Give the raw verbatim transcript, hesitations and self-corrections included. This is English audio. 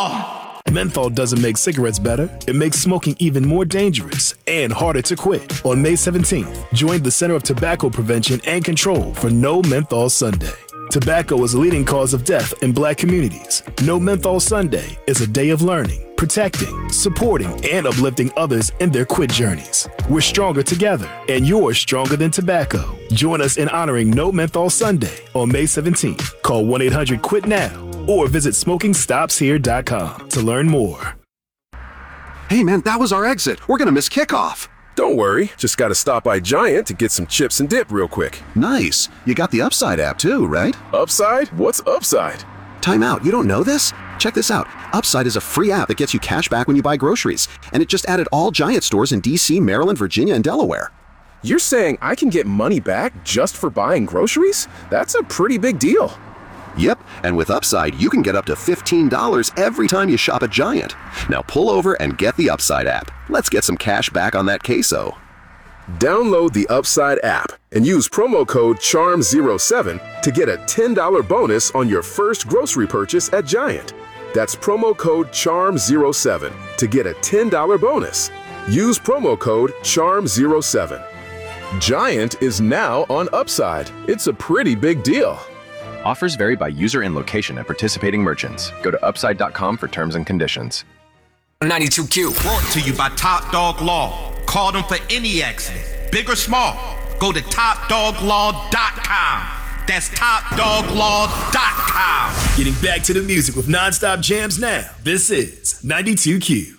Menthol doesn't make cigarettes better. It makes smoking even more dangerous and harder to quit. On May seventeenth, join the Center of Tobacco Prevention and Control for No Menthol Sunday. Tobacco is a leading cause of death in Black communities. No Menthol Sunday is a day of learning, protecting, supporting, and uplifting others in their quit journeys. We're stronger together, and you're stronger than tobacco. Join us in honoring No Menthol Sunday on May seventeenth. Call one eight hundred quit now or visit smoking stops here dot com to learn more. Hey man, that was our exit. We're gonna miss kickoff. Don't worry, just gotta stop by Giant to get some chips and dip real quick. Nice. You got the Upside app too, right? Upside? What's Upside? Time out, you don't know this? Check this out. Upside is a free app that gets you cash back when you buy groceries. And it just added all Giant stores in D C, Maryland, Virginia, and Delaware. You're saying I can get money back just for buying groceries? That's a pretty big deal. Yep, and with Upside, you can get up to fifteen dollars every time you shop at Giant. Now pull over and get the Upside app. Let's get some cash back on that queso. Download the Upside app and use promo code charm zero seven to get a ten dollars bonus on your first grocery purchase at Giant. That's promo code charm zero seven to get a ten dollars bonus. Use promo code charm zero seven. Giant is now on Upside. It's a pretty big deal. Offers vary by user and location at participating merchants. Go to upside dot com for terms and conditions. ninety-two Q. Brought to you by Top Dog Law. Call them for any accident, big or small. Go to top dog law dot com. That's top dog law dot com. Getting back to the music with nonstop jams now. This is ninety-two Q.